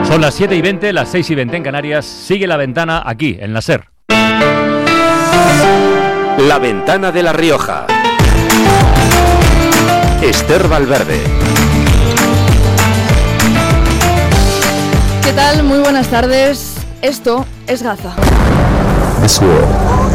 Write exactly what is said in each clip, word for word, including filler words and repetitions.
Son las siete y veinte, las seis y veinte en Canarias. Sigue La Ventana aquí, en la SER. La Ventana de La Rioja. Esther Valverde. ¿Qué tal? Muy buenas tardes. Esto es Gaza. This war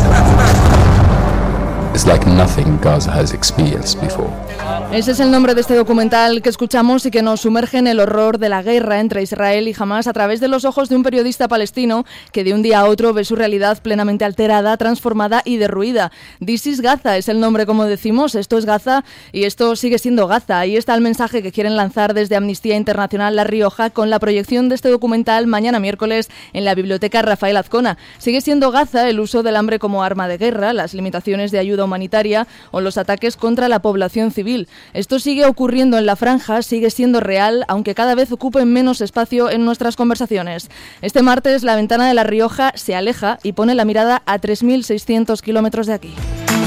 is like nothing Gaza has experienced before. Ese es el nombre de este documental que escuchamos y que nos sumerge en el horror de la guerra entre Israel y Hamás a través de los ojos de un periodista palestino que de un día a otro ve su realidad plenamente alterada, transformada y derruida. This is Gaza es el nombre, como decimos, esto es Gaza y esto sigue siendo Gaza. Ahí está el mensaje que quieren lanzar desde Amnistía Internacional La Rioja con la proyección de este documental mañana miércoles en la Biblioteca Rafael Azcona. Sigue siendo Gaza el uso del hambre como arma de guerra, las limitaciones de ayuda humanitaria o los ataques contra la población civil. Esto sigue ocurriendo en la franja, sigue siendo real, aunque cada vez ocupe menos espacio en nuestras conversaciones. Este martes, La Ventana de La Rioja se aleja y pone la mirada a tres mil seiscientos kilómetros de aquí.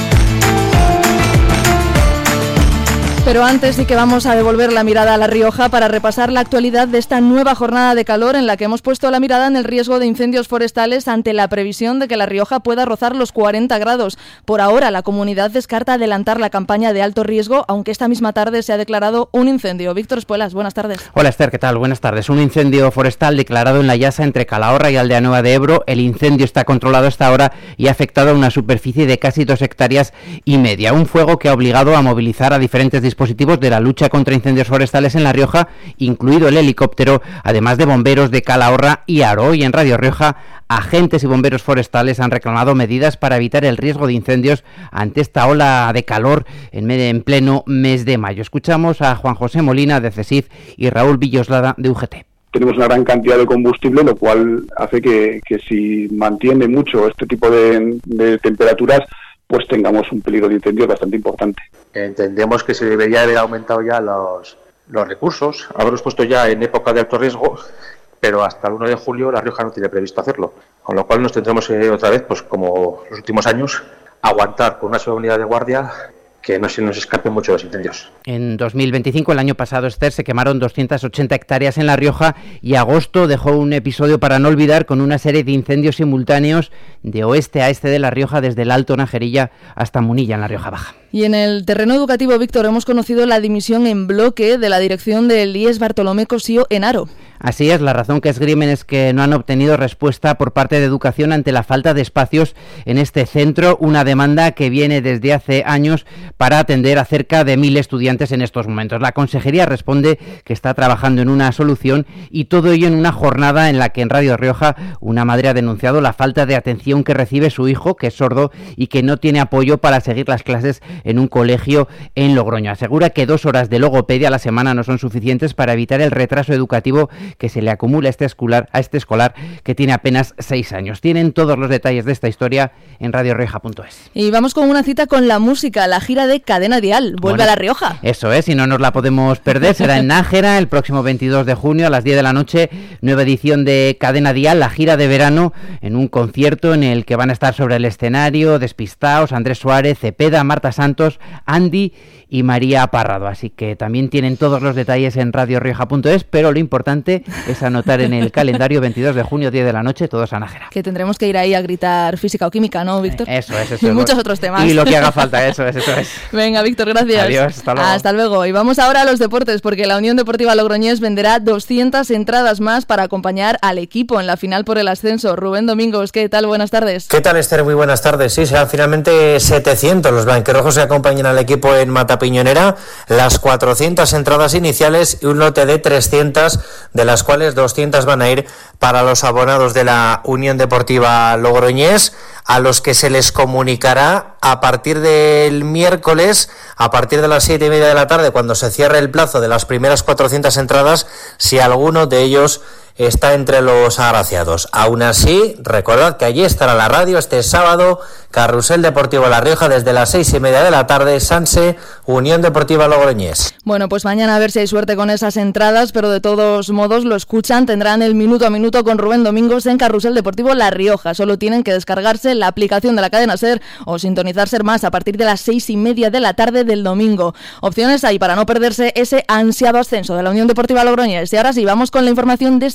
Pero antes sí que vamos a devolver la mirada a La Rioja para repasar la actualidad de esta nueva jornada de calor en la que hemos puesto la mirada en el riesgo de incendios forestales ante la previsión de que La Rioja pueda rozar los cuarenta grados. Por ahora, la comunidad descarta adelantar la campaña de alto riesgo, aunque esta misma tarde se ha declarado un incendio. Víctor Espuelas, buenas tardes. Hola Esther, ¿qué tal? Buenas tardes. Un incendio forestal declarado en la Llasa entre Calahorra y Aldea Nueva de Ebro. El incendio está controlado hasta ahora y ha afectado a una superficie de casi dos hectáreas y media. Un fuego que ha obligado a movilizar a diferentes dispositivos dispositivos de la lucha contra incendios forestales en La Rioja, incluido el helicóptero, además de bomberos de Calahorra y Aro. Y en Radio Rioja, agentes y bomberos forestales han reclamado medidas para evitar el riesgo de incendios ante esta ola de calor en, en pleno mes de mayo. Escuchamos a Juan José Molina de CESIF y Raúl Villoslada de U G T. Tenemos una gran cantidad de combustible, lo cual hace que, que si mantiene mucho este tipo de, de temperaturas, pues tengamos un peligro de incendio bastante importante. Entendemos que se debería haber aumentado ya los, los recursos, haberlos puesto ya en época de alto riesgo, pero hasta el uno de julio La Rioja no tiene previsto hacerlo, con lo cual nos tendremos eh, otra vez, pues como los últimos años, aguantar con una sola unidad de guardia que no se nos escapen mucho los incendios. En dos mil veinticinco, el año pasado, Esther, se quemaron doscientas ochenta hectáreas en La Rioja y agosto dejó un episodio para no olvidar con una serie de incendios simultáneos de oeste a este de La Rioja, desde el Alto Najerilla hasta Munilla, en La Rioja Baja. Y en el terreno educativo, Víctor, hemos conocido la dimisión en bloque de la dirección del I E S Bartolomé Cosío en Aro. Así es, la razón que esgrimen es que no han obtenido respuesta por parte de Educación ante la falta de espacios en este centro, una demanda que viene desde hace años para atender a cerca de mil estudiantes en estos momentos. La Consejería responde que está trabajando en una solución y todo ello en una jornada en la que en Radio Rioja una madre ha denunciado la falta de atención que recibe su hijo, que es sordo y que no tiene apoyo para seguir las clases en un colegio en Logroño. Asegura que dos horas de logopedia a la semana no son suficientes para evitar el retraso educativo que se le acumula a este escolar, a este escolar que tiene apenas seis años. Tienen todos los detalles de esta historia en radio rioja punto es. Y vamos con una cita con la música, la gira de Cadena Dial. Vuelve bueno, a La Rioja. Eso es, y no nos la podemos perder. Será en Nájera el próximo veintidós de junio a las diez de la noche. Nueva edición de Cadena Dial, la gira de verano, en un concierto en el que van a estar sobre el escenario Despistaos, Andrés Suárez, Cepeda, Marta Santos, Andy y María Parrado. Así que también tienen todos los detalles en radio rioja punto es, pero lo importante es anotar en el calendario veintidós de junio, diez de la noche, todos a Nájera. Que tendremos que ir ahí a gritar física o química, ¿no, Víctor? Eso es, eso y es. muchos otros temas. Y lo que haga falta, eso es, eso es. Venga, Víctor, gracias. Adiós, hasta luego. Hasta luego. Y vamos ahora a los deportes, porque la Unión Deportiva Logroñés venderá doscientas entradas más para acompañar al equipo en la final por el ascenso. Rubén Domingos, ¿qué tal? Buenas tardes. ¿Qué tal, Esther? Muy buenas tardes. Sí, serán finalmente setecientos los blanquirrojos que acompañan al equipo en Matapiñonera. Las cuatrocientas entradas iniciales y un lote de trescientas, de las cuales doscientas van a ir para los abonados de la Unión Deportiva Logroñés, a los que se les comunicará a partir del miércoles, a partir de las siete y media de la tarde, cuando se cierre el plazo de las primeras cuatrocientas entradas, si alguno de ellos está entre los agraciados. Aún así, recordad que allí estará la radio este sábado, Carrusel Deportivo La Rioja, desde las seis y media de la tarde, Sanse, Unión Deportiva Logroñés. Bueno, pues mañana a ver si hay suerte con esas entradas, pero de todos modos lo escuchan, tendrán el minuto a minuto con Rubén Domingos en Carrusel Deportivo La Rioja. Solo tienen que descargarse la aplicación de la cadena SER o sintonizar SER Más a partir de las seis y media de la tarde del domingo. Opciones hay para no perderse ese ansiado ascenso de la Unión Deportiva Logroñés. Y ahora sí, vamos con la información de servicio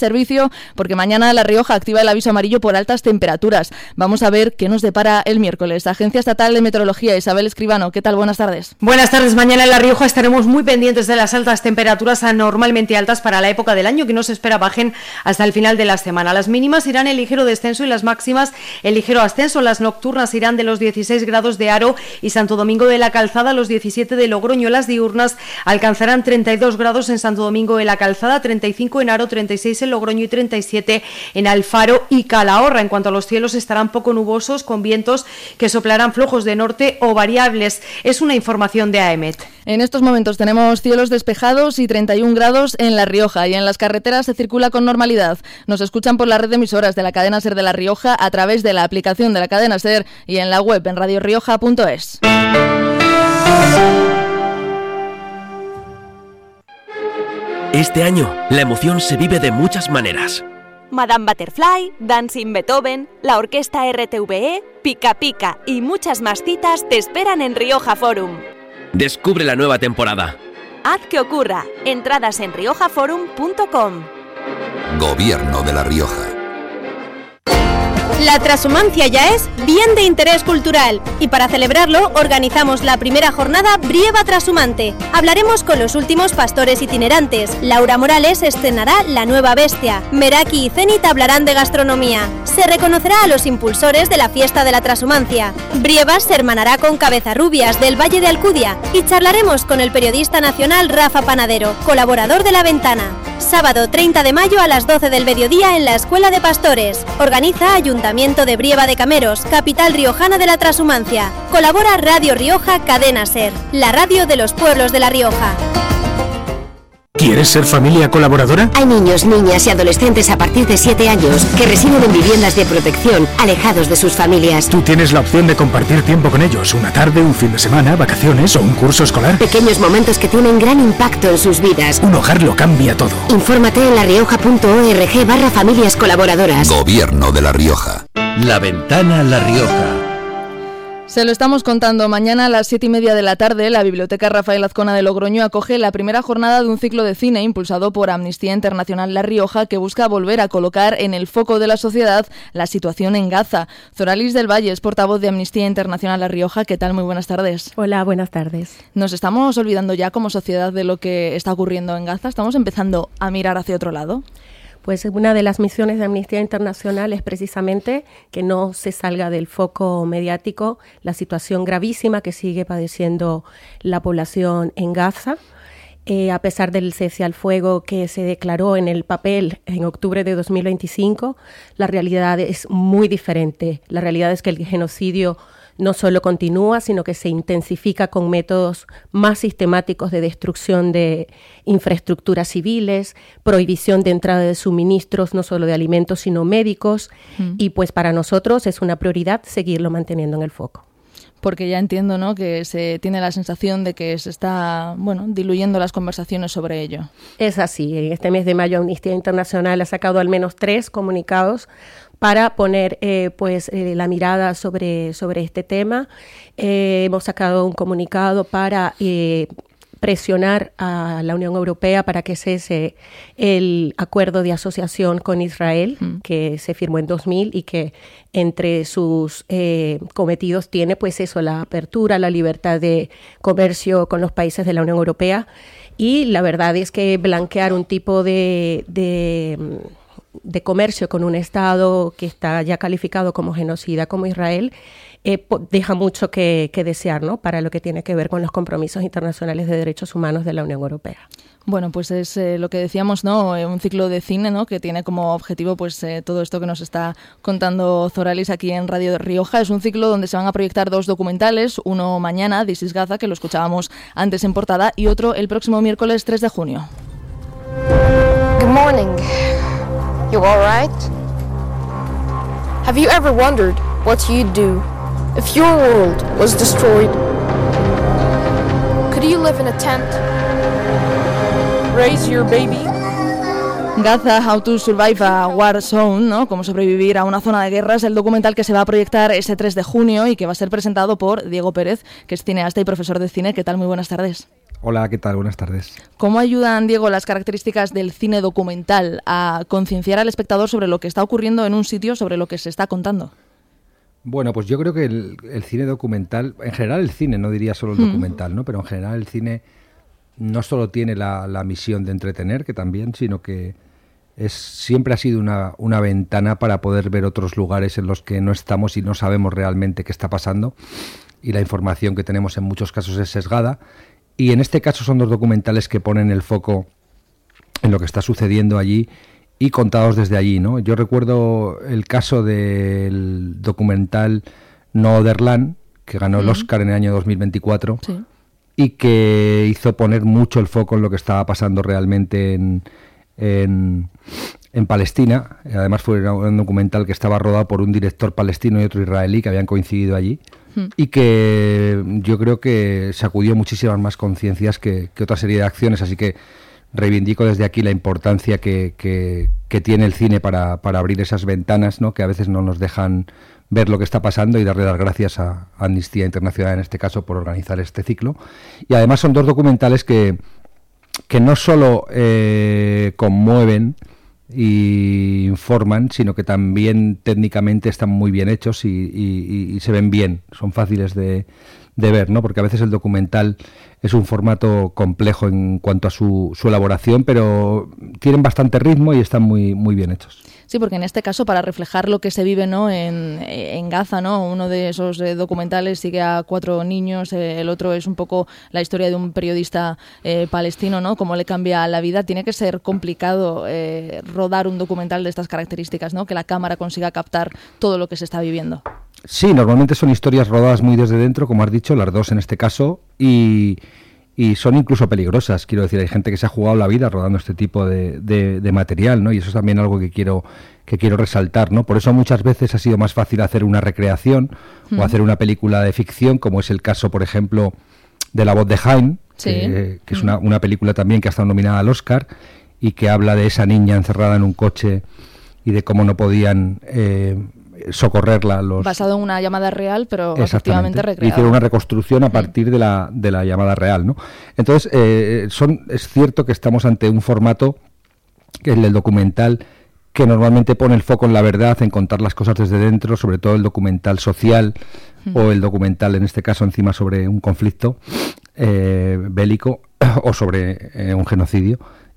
servicio porque mañana La Rioja activa el aviso amarillo por altas temperaturas. Vamos a ver qué nos depara el miércoles. Agencia Estatal de Meteorología, Isabel Escribano, ¿qué tal? Buenas tardes. Buenas tardes. Mañana en La Rioja estaremos muy pendientes de las altas temperaturas anormalmente altas para la época del año, que no se espera bajen hasta el final de la semana. Las mínimas irán en ligero descenso y las máximas en ligero ascenso. Las nocturnas irán de los dieciséis grados de Haro y Santo Domingo de la Calzada a los diecisiete de Logroño. Las diurnas alcanzarán treinta y dos grados en Santo Domingo de la Calzada, treinta y cinco en Haro, treinta y seis en Logroño y treinta y siete en Alfaro y Calahorra. En cuanto a los cielos, estarán poco nubosos con vientos que soplarán flojos de norte o variables. Es una información de A E M E T. En estos momentos tenemos cielos despejados y treinta y un grados en La Rioja, y en las carreteras se circula con normalidad. Nos escuchan por la red de emisoras de la cadena SER de La Rioja a través de la aplicación de la cadena SER y en la web en radio rioja punto es. Este año, la emoción se vive de muchas maneras. Madame Butterfly, Dancing Beethoven, la Orquesta R T V E, Pica Pica y muchas más citas te esperan en Rioja Forum. Descubre la nueva temporada. Haz que ocurra. Entradas en rioja forum punto com. Gobierno de La Rioja. La transhumancia ya es bien de interés cultural y para celebrarlo organizamos la primera jornada Brieva Transhumante. Hablaremos con los últimos pastores itinerantes. Laura Morales estrenará La Nueva Bestia. Meraki y Zenit hablarán de gastronomía. Se reconocerá a los impulsores de la fiesta de la transhumancia. Brieva se hermanará con Cabezarrubias del Valle de Alcudia y charlaremos con el periodista nacional Rafa Panadero, colaborador de La Ventana. Sábado treinta de mayo a las doce del mediodía en la Escuela de Pastores. Organiza Ayuntamiento de Brieva de Cameros, capital riojana de la transhumancia. Colabora Radio Rioja, Cadena SER, la radio de los pueblos de La Rioja. ¿Quieres ser familia colaboradora? Hay niños, niñas y adolescentes a partir de siete años que residen en viviendas de protección, alejados de sus familias. Tú tienes la opción de compartir tiempo con ellos, una tarde, un fin de semana, vacaciones o un curso escolar. Pequeños momentos que tienen gran impacto en sus vidas. Un hogar lo cambia todo. Infórmate en larioja punto org barra familias colaboradoras. Gobierno de La Rioja. La Ventana La Rioja. Se lo estamos contando. Mañana a las siete y media de la tarde, la Biblioteca Rafael Azcona de Logroño acoge la primera jornada de un ciclo de cine impulsado por Amnistía Internacional La Rioja, que busca volver a colocar en el foco de la sociedad la situación en Gaza. Zoralis del Valle es portavoz de Amnistía Internacional La Rioja. ¿Qué tal? Muy buenas tardes. Hola, buenas tardes. ¿Nos estamos olvidando ya como sociedad de lo que está ocurriendo en Gaza? ¿Estamos empezando a mirar hacia otro lado? Pues una de las misiones de Amnistía Internacional es precisamente que no se salga del foco mediático la situación gravísima que sigue padeciendo la población en Gaza. Eh, a pesar del cese al fuego que se declaró en el papel en octubre de dos mil veinticinco, la realidad es muy diferente. La realidad es que el genocidio no solo continúa, sino que se intensifica con métodos más sistemáticos de destrucción de infraestructuras civiles, prohibición de entrada de suministros, no solo de alimentos, sino médicos, mm. y pues para nosotros es una prioridad seguirlo manteniendo en el foco. Porque ya entiendo, ¿no?, que se tiene la sensación de que se está, bueno, diluyendo las conversaciones sobre ello. Es así. En este mes de mayo Amnistía Internacional ha sacado al menos tres comunicados para poner eh, pues eh, la mirada sobre, sobre este tema. Eh, hemos sacado un comunicado para eh, presionar a la Unión Europea para que cese el acuerdo de asociación con Israel, mm. que se firmó en dos mil y que entre sus eh, cometidos tiene pues eso, la apertura, la libertad de comercio con los países de la Unión Europea. Y la verdad es que blanquear un tipo de... de de comercio con un Estado que está ya calificado como genocida como Israel, eh, deja mucho que, que desear, ¿no?, para lo que tiene que ver con los compromisos internacionales de derechos humanos de la Unión Europea. Bueno, pues es eh, lo que decíamos, ¿no?, eh, un ciclo de cine, ¿no?, que tiene como objetivo pues eh, todo esto que nos está contando Zoralis aquí en Radio Rioja. Es un ciclo donde se van a proyectar dos documentales, uno mañana, This is Gaza, que lo escuchábamos antes en portada, y otro el próximo miércoles tres de junio. Good morning. You all right? Have you ever wondered what you'd do if your world was destroyed? Could you live in a tent? Raise your baby? Gaza, How to Survive a War Zone, ¿no?, cómo sobrevivir a una zona de guerra, es el documental que se va a proyectar ese tres de junio y que va a ser presentado por Diego Pérez, que es cineasta y profesor de cine. ¿Qué tal? Muy buenas tardes. Hola, ¿qué tal? Buenas tardes. ¿Cómo ayudan, Diego, las características del cine documental a concienciar al espectador sobre lo que está ocurriendo en un sitio, sobre lo que se está contando? Bueno, pues yo creo que el, el cine documental, en general el cine, no diría solo el documental, ¿no? Pero en general el cine no solo tiene la, la misión de entretener, que también, sino que es siempre ha sido una, una ventana para poder ver otros lugares en los que no estamos y no sabemos realmente qué está pasando, y la información que tenemos en muchos casos es sesgada. Y en este caso son dos documentales que ponen el foco en lo que está sucediendo allí y contados desde allí, ¿no? Yo recuerdo el caso del documental No Otherland, que ganó el Oscar en el año dos mil veinticuatro, sí, y que hizo poner mucho el foco en lo que estaba pasando realmente en, en, en Palestina. Además fue un documental que estaba rodado por un director palestino y otro israelí que habían coincidido allí. Y que yo creo que sacudió muchísimas más conciencias que, que otra serie de acciones, así que reivindico desde aquí la importancia que, que, que tiene el cine para, para abrir esas ventanas, ¿no? Que a veces no nos dejan ver lo que está pasando, y darle las gracias a Amnistía Internacional en este caso por organizar este ciclo. Y además son dos documentales que, que no solo eh, conmueven y informan, sino que también técnicamente están muy bien hechos y, y, y se ven bien, son fáciles de, de ver, ¿no? Porque a veces el documental es un formato complejo en cuanto a su, su elaboración, pero tienen bastante ritmo y están muy, muy bien hechos. Sí, porque en este caso, para reflejar lo que se vive, ¿no?, en, en Gaza, ¿no?, uno de esos eh, documentales sigue a cuatro niños, eh, el otro es un poco la historia de un periodista eh, palestino, ¿no?, cómo le cambia la vida. Tiene que ser complicado eh, rodar un documental de estas características, ¿no?, que la cámara consiga captar todo lo que se está viviendo. Sí, normalmente son historias rodadas muy desde dentro, como has dicho, las dos en este caso, y... y son incluso peligrosas. Quiero decir, hay gente que se ha jugado la vida rodando este tipo de, de, de material, ¿no? Y eso es también algo que quiero que quiero resaltar, ¿no? Por eso muchas veces ha sido más fácil hacer una recreación mm. o hacer una película de ficción, como es el caso, por ejemplo, de La voz de Jaime, sí. que, que es una, una película también que ha estado nominada al Oscar y que habla de esa niña encerrada en un coche y de cómo no podían... Eh, socorrerla. Los... Basado en una llamada real, pero efectivamente recreado. Hicieron una reconstrucción a partir de la, de la llamada real, ¿no? Entonces, eh, son, es cierto que estamos ante un formato, que es el documental, que normalmente pone el foco en la verdad, en contar las cosas desde dentro, sobre todo el documental social, mm. o el documental, en este caso, encima sobre un conflicto eh, bélico o sobre eh, un genocidio.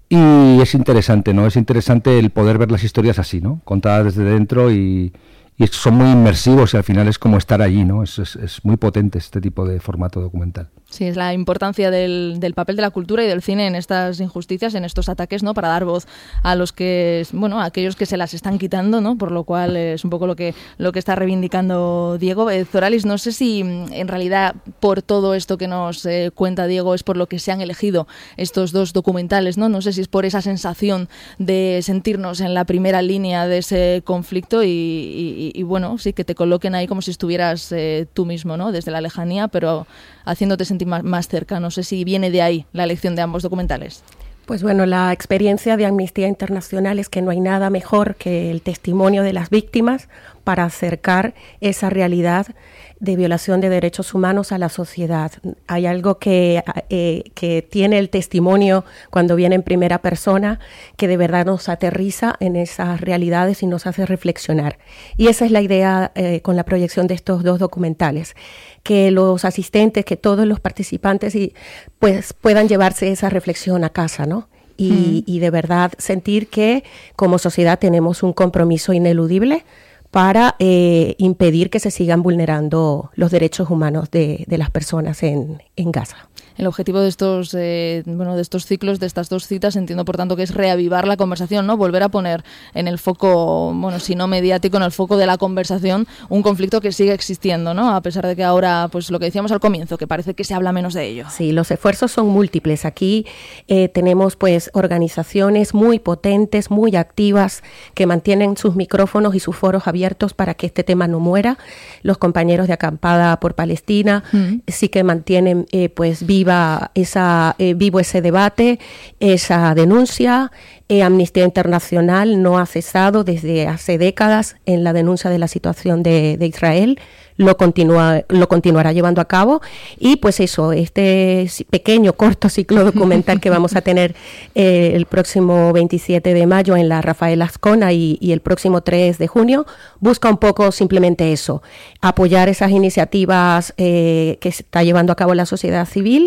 Y es interesante, ¿no? Es interesante el poder ver las historias así, ¿no? Contadas desde dentro y... y son muy inmersivos y al final es como estar allí, ¿no? Es, es, es muy potente este tipo de formato documental. Sí, es la importancia del, del papel de la cultura y del cine en estas injusticias, en estos ataques, ¿no? Para dar voz a los que, bueno, a aquellos que se las están quitando, ¿no? Por lo cual es un poco lo que lo que está reivindicando Diego. Eh, Zoralis, no sé si en realidad por todo esto que nos eh, cuenta Diego es por lo que se han elegido estos dos documentales, ¿no? No sé si es por esa sensación de sentirnos en la primera línea de ese conflicto y, y, y bueno, sí, que te coloquen ahí como si estuvieras eh, tú mismo, ¿no? Desde la lejanía, pero haciéndote sentir más, más cerca. No sé si viene de ahí la elección de ambos documentales. Pues bueno, la experiencia de Amnistía Internacional es que no hay nada mejor que el testimonio de las víctimas para acercar esa realidad de violación de derechos humanos a la sociedad. Hay algo que, eh, que tiene el testimonio cuando viene en primera persona que de verdad nos aterriza en esas realidades y nos hace reflexionar. Y esa es la idea eh, con la proyección de estos dos documentales, que los asistentes, que todos los participantes y, pues, puedan llevarse esa reflexión a casa, ¿no? Y, mm. y de verdad sentir que como sociedad tenemos un compromiso ineludible para eh, impedir que se sigan vulnerando los derechos humanos de, de las personas en, en Gaza. El objetivo de estos eh, bueno, de estos ciclos, de estas dos citas, entiendo por tanto que es reavivar la conversación, ¿no? Volver a poner en el foco, bueno, si no mediático, en el foco de la conversación, un conflicto que sigue existiendo, ¿no? A pesar de que ahora, pues lo que decíamos al comienzo, que parece que se habla menos de ello. Sí, los esfuerzos son múltiples. Aquí eh, tenemos pues organizaciones muy potentes, muy activas, que mantienen sus micrófonos y sus foros abiertos para que este tema no muera. Los compañeros de Acampada por Palestina mm. sí que mantienen eh, pues viva esa, eh, vivo ese debate, esa denuncia. Eh, Amnistía Internacional no ha cesado desde hace décadas en la denuncia de la situación de, de Israel, lo continúa, lo continuará llevando a cabo, y pues eso, este pequeño, corto ciclo documental que vamos a tener eh, el próximo veintisiete de mayo en la Rafael Azcona y, y el próximo tres de junio, busca un poco simplemente eso, apoyar esas iniciativas eh, que está llevando a cabo la sociedad civil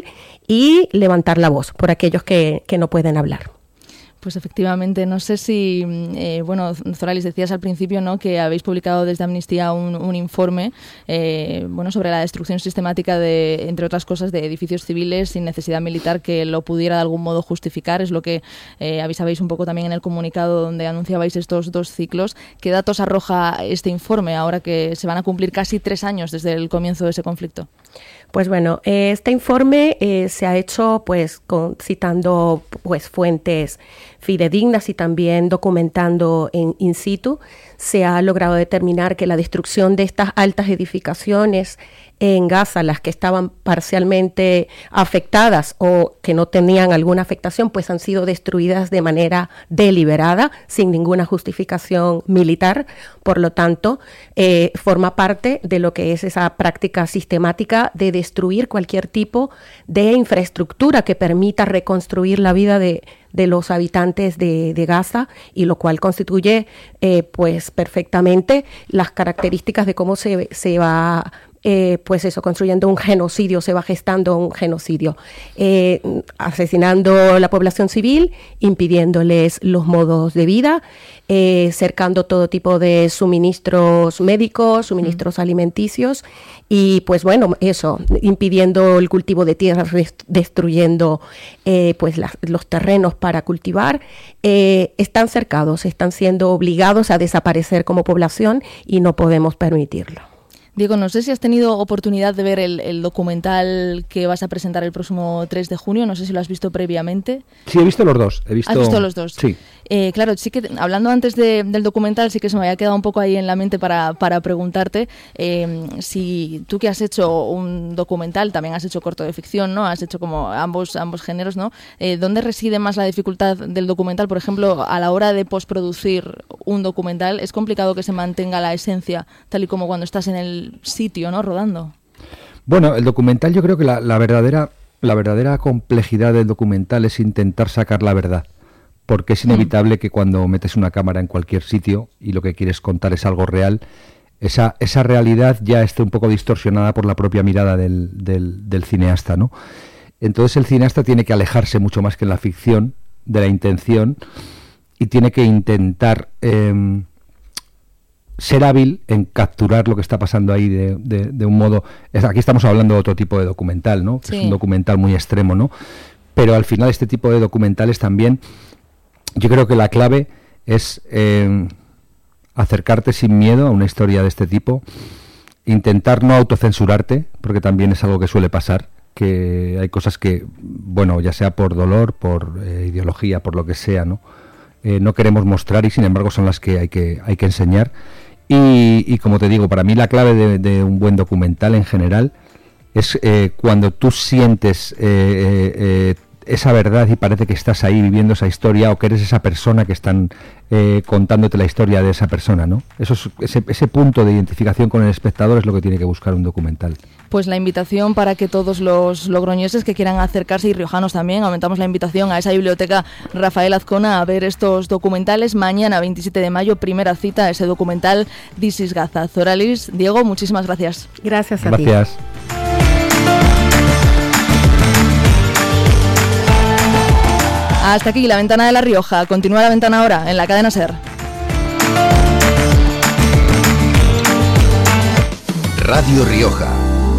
y levantar la voz por aquellos que, que no pueden hablar. Pues efectivamente, no sé si, eh, bueno, Zoralis, decías al principio, ¿no?, que habéis publicado desde Amnistía un, un informe, eh, bueno, sobre la destrucción sistemática de, entre otras cosas, de edificios civiles sin necesidad militar que lo pudiera de algún modo justificar. Es lo que eh, avisabais un poco también en el comunicado donde anunciabais estos dos ciclos. ¿Qué datos arroja este informe ahora que se van a cumplir casi tres años desde el comienzo de ese conflicto? Pues bueno, este informe eh, se ha hecho pues con, citando pues fuentes fidedignas y también documentando en in situ. Se ha logrado determinar que la destrucción de estas altas edificaciones en Gaza, las que estaban parcialmente afectadas o que no tenían alguna afectación, pues han sido destruidas de manera deliberada, sin ninguna justificación militar. Por lo tanto, eh, forma parte de lo que es esa práctica sistemática de destruir cualquier tipo de infraestructura que permita reconstruir la vida de de los habitantes de, de Gaza, y lo cual constituye eh, pues perfectamente las características de cómo se, se va eh, pues eso, construyendo un genocidio, se va gestando un genocidio, eh, asesinando a la población civil, impidiéndoles los modos de vida, eh, cercando todo tipo de suministros médicos, suministros mm. alimenticios, y pues bueno, eso, impidiendo el cultivo de tierras, destruyendo eh, pues las, los terrenos para cultivar, eh, están cercados, están siendo obligados a desaparecer como población y no podemos permitirlo. Diego, no sé si has tenido oportunidad de ver el, el documental que vas a presentar el próximo tres de junio, no sé si lo has visto previamente. Sí, he visto los dos. He visto... ¿Has visto los dos? Sí. Eh, claro, sí que hablando antes de, del documental, sí que se me había quedado un poco ahí en la mente para, para preguntarte eh, si tú, que has hecho un documental, también has hecho corto de ficción, ¿no? Has hecho como ambos, ambos géneros, ¿no? Eh, ¿Dónde reside más la dificultad del documental? Por ejemplo, a la hora de postproducir un documental, ¿es complicado que se mantenga la esencia tal y como cuando estás en el sitio, ¿no?, rodando? Bueno, el documental, yo creo que la, la verdadera la verdadera complejidad del documental es intentar sacar la verdad, porque es inevitable mm. que cuando metes una cámara en cualquier sitio y lo que quieres contar es algo real, esa esa realidad ya esté un poco distorsionada por la propia mirada del, del, del cineasta, ¿no? Entonces el cineasta tiene que alejarse mucho más que en la ficción de la intención y tiene que intentar eh, ser hábil en capturar lo que está pasando ahí de, de, de un modo... Aquí estamos hablando de otro tipo de documental, ¿no? Sí. Es un documental muy extremo, ¿no? Pero al final este tipo de documentales también, yo creo que la clave es eh, acercarte sin miedo a una historia de este tipo, intentar no autocensurarte, porque también es algo que suele pasar, que hay cosas que, bueno, ya sea por dolor, por eh, ideología, por lo que sea, ¿no? Eh, no queremos mostrar y sin embargo son las que hay que, hay que enseñar. Y, y como te digo, para mí la clave de, de un buen documental en general es eh, cuando tú sientes eh, eh, esa verdad y parece que estás ahí viviendo esa historia o que eres esa persona que están eh, contándote la historia de esa persona, ¿no? Eso es, ese, ese punto de identificación con el espectador es lo que tiene que buscar un documental. Pues la invitación para que todos los logroñeses que quieran acercarse, y riojanos también, aumentamos la invitación a esa biblioteca Rafael Azcona a ver estos documentales. Mañana, veintisiete de mayo, primera cita a ese documental This is Gaza. Zoralis, Diego, muchísimas gracias. Gracias a ti. Gracias. Hasta aquí la ventana de La Rioja. Continúa la ventana ahora en la cadena SER. Radio Rioja.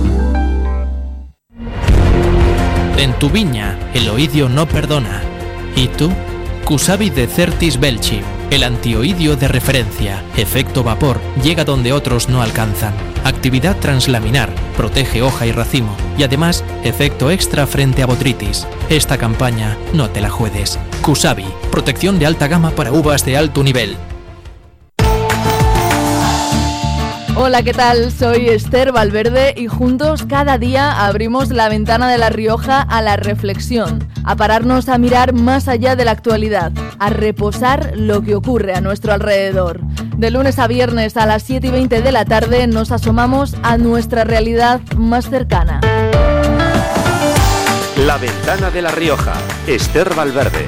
En tu viña, el oidio no perdona. ¿Y tú? Cusavi de Certis Belchi, el antioidio de referencia. Efecto vapor, llega donde otros no alcanzan. Actividad translaminar, protege hoja y racimo. Y además, efecto extra frente a botrytis. Esta campaña no te la juegues. Cusavi, protección de alta gama para uvas de alto nivel. Hola, ¿qué tal? Soy Esther Valverde y juntos cada día abrimos la ventana de La Rioja a la reflexión, a pararnos a mirar más allá de la actualidad. a reposar lo que ocurre a nuestro alrededor. De lunes a viernes a las siete y veinte de la tarde nos asomamos a nuestra realidad más cercana. La Ventana de La Rioja, Esther Valverde.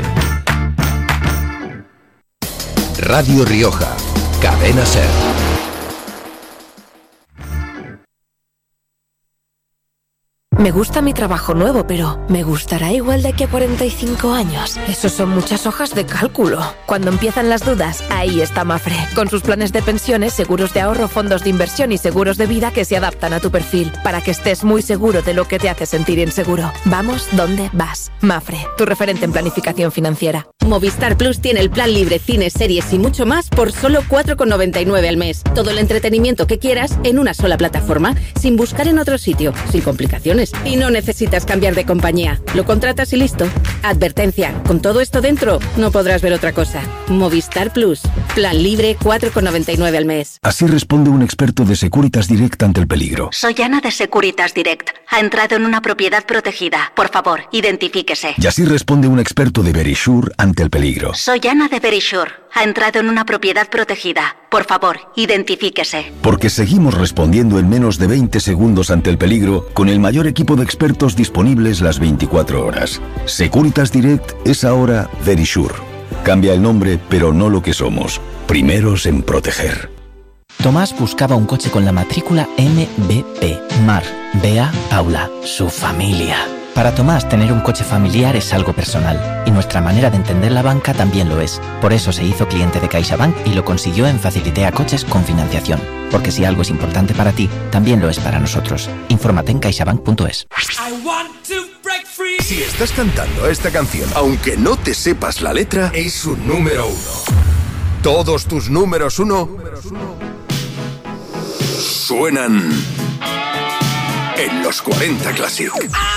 Radio Rioja, Cadena SER. Me gusta mi trabajo nuevo, pero ¿me gustará igual de aquí a cuarenta y cinco años? Eso son muchas hojas de cálculo. Cuando empiezan las dudas, ahí está Mafre. Con sus planes de pensiones, seguros de ahorro, fondos de inversión y seguros de vida que se adaptan a tu perfil, para que estés muy seguro de lo que te hace sentir inseguro. Vamos donde vas. Mafre, tu referente en planificación financiera. Movistar Plus tiene el plan libre, cines, series y mucho más por solo cuatro con noventa y nueve al mes. Todo el entretenimiento que quieras en una sola plataforma, sin buscar en otro sitio, sin complicaciones. Y no necesitas cambiar de compañía. Lo contratas y listo. Advertencia, con todo esto dentro, no podrás ver otra cosa. Movistar Plus. Plan libre, cuatro con noventa y nueve al mes. Así responde un experto de Securitas Direct ante el peligro. Soy Ana de Securitas Direct. Ha entrado en una propiedad protegida. Por favor, identifíquese. Y así responde un experto de Verisure ante el peligro. Soy Ana de Verisure. Ha entrado en una propiedad protegida. Por favor, identifíquese. Porque seguimos respondiendo en menos de veinte segundos ante el peligro con el mayor equipo de expertos disponibles las veinticuatro horas. Securitas Direct es ahora Verisure. Cambia el nombre, pero no lo que somos. Primeros en proteger. Tomás buscaba un coche con la matrícula M B P. Mar, Bea, Paula, su familia. Para Tomás, tener un coche familiar es algo personal, y nuestra manera de entender la banca también lo es. Por eso se hizo cliente de CaixaBank y lo consiguió en Facilitea Coches con financiación. Porque si algo es importante para ti, también lo es para nosotros. Infórmate en caixabank punto es. Si estás cantando esta canción, aunque no te sepas la letra, es un número uno. Todos tus números uno suenan en los cuarenta Classic.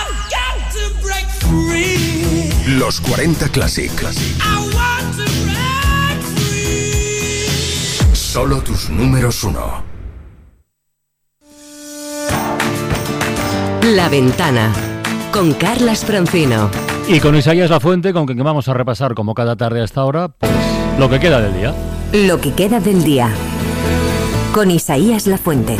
Los cuarenta Classic. Solo tus números uno. La Ventana, con Carlas Francino. Y con Isaías Lafuente, con quien vamos a repasar como cada tarde hasta ahora, pues lo que queda del día. Lo que queda del día. Con Isaías Lafuente.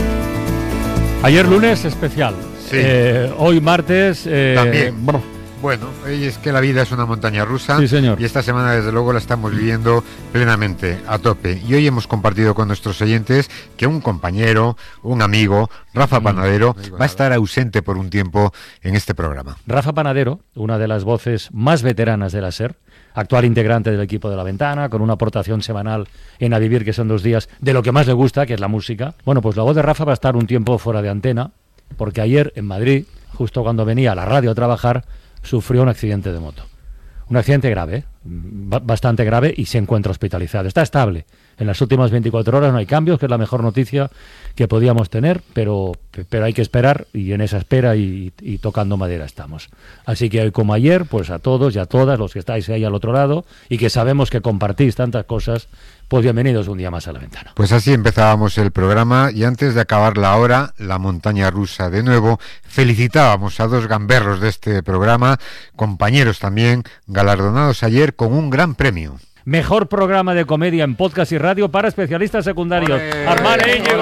Ayer lunes especial. Sí. Eh, hoy martes. Eh, También. Brr. Bueno, es que la vida es una montaña rusa. Sí, señor. Y esta semana, desde luego, la estamos viviendo plenamente, a tope. Y hoy hemos compartido con nuestros oyentes que un compañero, un amigo, Rafa Panadero, mm, va a estar ausente por un tiempo en este programa. Rafa Panadero, una de las voces más veteranas de la SER, actual integrante del equipo de La Ventana, con una aportación semanal en A Vivir, que son dos días, de lo que más le gusta, que es la música. Bueno, pues la voz de Rafa va a estar un tiempo fuera de antena, porque ayer en Madrid, justo cuando venía a la radio a trabajar, sufrió un accidente de moto. Un accidente grave, ¿eh? bastante grave, y se encuentra hospitalizado. Está estable. En las últimas veinticuatro horas no hay cambios, que es la mejor noticia que podíamos tener, pero, pero hay que esperar, y en esa espera y, y tocando madera estamos. Así que hoy como ayer, pues a todos y a todas los que estáis ahí al otro lado y que sabemos que compartís tantas cosas, pues bienvenidos un día más a La Ventana. Pues así empezábamos el programa, y antes de acabar la hora, la montaña rusa de nuevo, felicitábamos a dos gamberros de este programa, compañeros también, galardonados ayer con un gran premio. Mejor programa de comedia en podcast y radio para especialistas secundarios. Armán e Íñigo.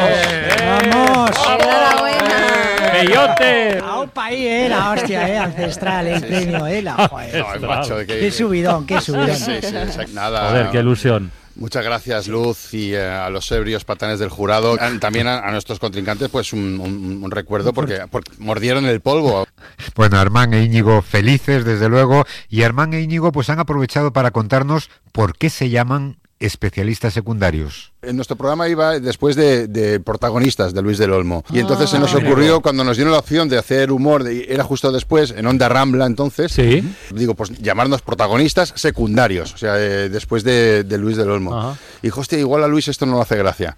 ¡Vamos! ¡Enhorabuena! ¡Bellote! A un país, eh, la hostia, eh, ancestral, el premio, eh, la joder. No, macho, que, qué subidón, qué subidón. Sí, sí, nada. Joder, qué ilusión. Muchas gracias, Luz, y eh, a los ebrios patanes del jurado. También a, a nuestros contrincantes, pues un, un, un recuerdo porque, porque mordieron el polvo. Bueno, Armán e Íñigo felices, desde luego, y Armán e Íñigo pues han aprovechado para contarnos por qué se llaman especialistas secundarios. En nuestro programa iba después de, de protagonistas de Luis del Olmo. Y entonces ah, se nos ocurrió, cuando nos dieron la opción de hacer humor, de, era justo después, en Onda Rambla entonces, ¿sí? Digo, pues llamarnos protagonistas secundarios, o sea, eh, después de, de Luis del Olmo. Ajá. Y dijo, hostia, igual a Luis esto no le hace gracia.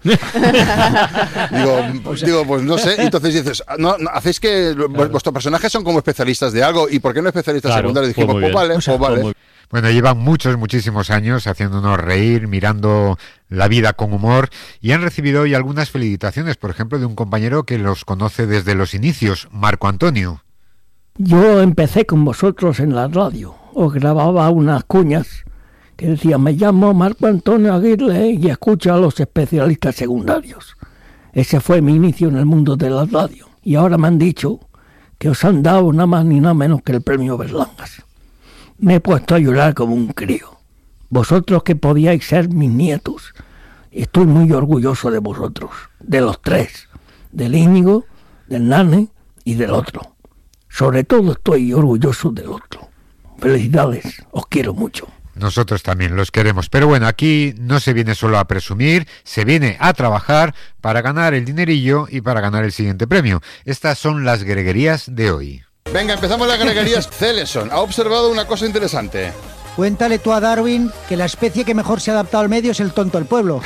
digo, pues, digo, pues no sé. Y entonces dices, no, no, hacéis que claro. vuestros personajes son como especialistas de algo, ¿y por qué no especialistas claro, secundarios? Dijimos, pues, pues vale, pues vale. Bueno, llevan muchos, muchísimos años haciéndonos reír, mirando la vida con humor, y han recibido hoy algunas felicitaciones, por ejemplo, de un compañero que los conoce desde los inicios, Marco Antonio. Yo empecé con vosotros en la radio, os grababa unas cuñas que decía, me llamo Marco Antonio Aguirre y escucho a los especialistas secundarios. Ese fue mi inicio en el mundo de la radio. Y ahora me han dicho que os han dado nada más ni nada menos que el premio Berlangas. Me he puesto a llorar como un crío. Vosotros que podíais ser mis nietos. Estoy muy orgulloso de vosotros, de los tres, del Íñigo, del Nane y del otro. Sobre todo estoy orgulloso del otro. Felicidades, os quiero mucho. Nosotros también los queremos. Pero bueno, aquí no se viene solo a presumir, se viene a trabajar para ganar el dinerillo y para ganar el siguiente premio. Estas son las greguerías de hoy. Venga, empezamos las greguerías. Celeson ha observado una cosa interesante. Cuéntale tú a Darwin que la especie que mejor se ha adaptado al medio es el tonto del pueblo.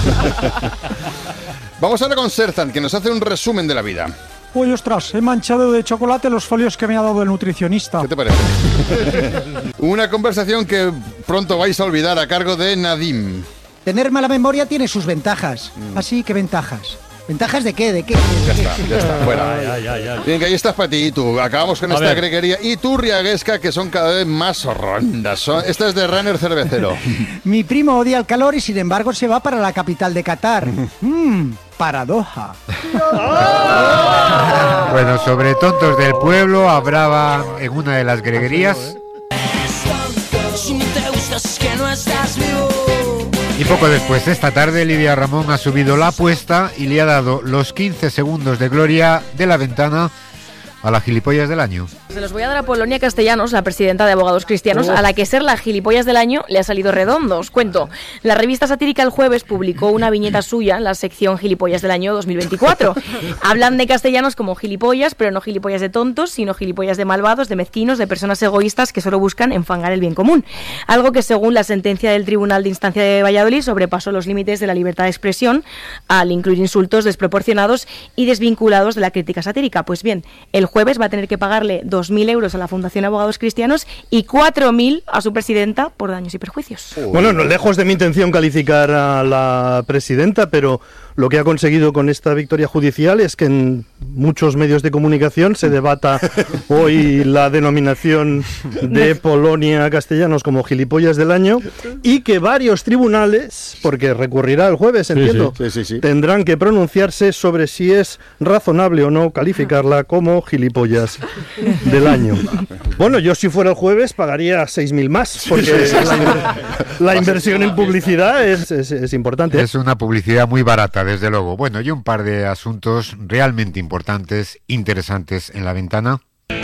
Vamos ahora con Serzan, que nos hace un resumen de la vida. Uy, ostras, he manchado de chocolate los folios que me ha dado el nutricionista. ¿Qué te parece? Una conversación que pronto vais a olvidar a cargo de Nadim. Tener mala memoria tiene sus ventajas. Mm. Así que ventajas. ¿Ventajas de qué? ¿De qué? Ya está, ya está, fuera. Ya, ya, ya. Bien, que ahí estás para ti y tú. Acabamos con a esta ver. greguería. Y tú, Riaguesca, que son cada vez más rondas. Son... Esta es de Runner Cervecero. Mi primo odia el calor y sin embargo se va para la capital de Qatar. Mmm, paradoja. Bueno, sobre tontos del pueblo hablaba en una de las greguerías. Y poco después, esta tarde, Lidia Ramón ha subido la apuesta y le ha dado los quince segundos de gloria de La Ventana a la gilipollas del año. Se los voy a dar a Polonia Castellanos, la presidenta de Abogados Cristianos, oh. a la que ser la gilipollas del año le ha salido redondo. Os cuento. La revista satírica El Jueves publicó una viñeta suya en la sección Gilipollas del año dos mil veinticuatro. Hablan de castellanos como gilipollas, pero no gilipollas de tontos, sino gilipollas de malvados, de mezquinos, de personas egoístas que solo buscan enfangar el bien común. Algo que, según la sentencia del Tribunal de Instancia de Valladolid, sobrepasó los límites de la libertad de expresión al incluir insultos desproporcionados y desvinculados de la crítica satírica. Pues bien, El Jueves va a tener que pagarle dos mil euros a la Fundación Abogados Cristianos y cuatro mil a su presidenta por daños y perjuicios. Bueno, no lejos de mi intención calificar a la presidenta, pero lo que ha conseguido con esta victoria judicial es que en muchos medios de comunicación se debata hoy la denominación de Polonia Castellanos como gilipollas del año y que varios tribunales, porque recurrirá el jueves, entiendo, sí, sí, sí, sí. tendrán que pronunciarse sobre si es razonable o no calificarla como gilipollas del año. Bueno, yo si fuera el jueves pagaría seis mil más, porque la, la inversión en publicidad es, es, es importante. Es una publicidad muy barata, desde luego. Bueno, y un par de asuntos realmente importantes, interesantes en La Ventana.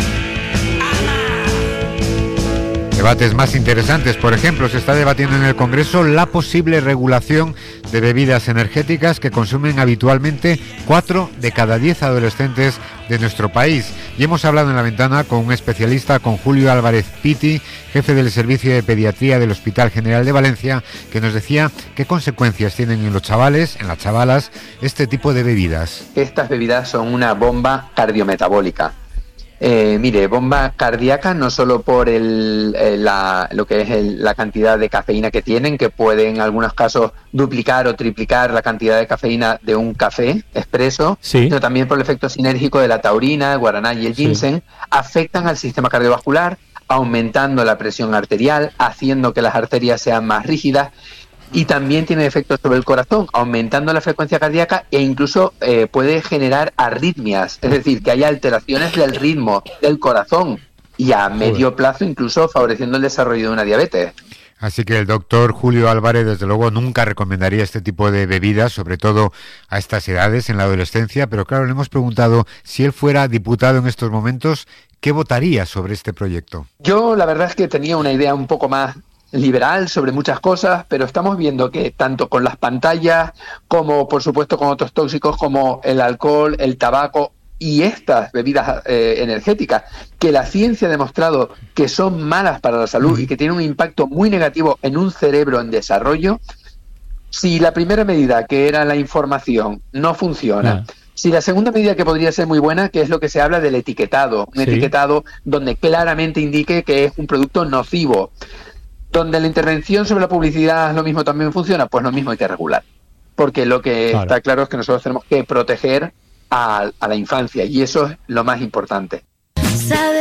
Debates más interesantes, por ejemplo, se está debatiendo en el Congreso la posible regulación de bebidas energéticas que consumen habitualmente cuatro de cada diez adolescentes de nuestro país. Y hemos hablado en La Ventana con un especialista, con Julio Álvarez Piti, jefe del Servicio de Pediatría del Hospital General de Valencia, que nos decía qué consecuencias tienen en los chavales, en las chavalas, este tipo de bebidas. Estas bebidas son una bomba cardiometabólica. Eh, mire, bomba cardíaca no solo por el, el, la, lo que es el, la cantidad de cafeína que tienen, que puede en algunos casos duplicar o triplicar la cantidad de cafeína de un café expreso, sí. sino también por el efecto sinérgico de la taurina, el guaraná y el ginseng, sí. afectan al sistema cardiovascular, aumentando la presión arterial, haciendo que las arterias sean más rígidas. Y también tiene efectos sobre el corazón, aumentando la frecuencia cardíaca e incluso eh, puede generar arritmias, es decir, que haya alteraciones del ritmo del corazón y a medio plazo incluso favoreciendo el desarrollo de una diabetes. Así que el doctor Julio Álvarez, desde luego, nunca recomendaría este tipo de bebidas, sobre todo a estas edades, en la adolescencia, pero claro, le hemos preguntado si él fuera diputado en estos momentos, ¿qué votaría sobre este proyecto? Yo la verdad es que tenía una idea un poco más liberal sobre muchas cosas, pero estamos viendo que tanto con las pantallas como por supuesto con otros tóxicos como el alcohol, el tabaco y estas bebidas eh, energéticas, que la ciencia ha demostrado que son malas para la salud y que tienen un impacto muy negativo en un cerebro en desarrollo. Si la primera medida, que era la información, no funciona, ah. si la segunda medida, que podría ser muy buena, que es lo que se habla del etiquetado, un sí. etiquetado donde claramente indique que es un producto nocivo, donde la intervención sobre la publicidad lo mismo también funciona, pues lo mismo hay que regular. Porque lo que claro. está claro es que nosotros tenemos que proteger a, a la infancia y eso es lo más importante.